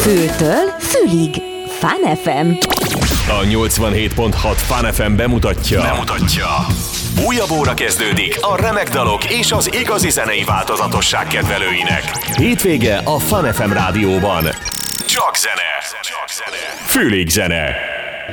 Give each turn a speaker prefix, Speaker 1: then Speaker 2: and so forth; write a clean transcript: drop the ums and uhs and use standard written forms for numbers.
Speaker 1: Fültől fülig. Fun FM.
Speaker 2: A 87.6 Fun FM bemutatja. Újabb óra kezdődik a remek dalok és az igazi zenei változatosság kedvelőinek. Hétvége a Fun FM rádióban. Csak zene. Fülig zene.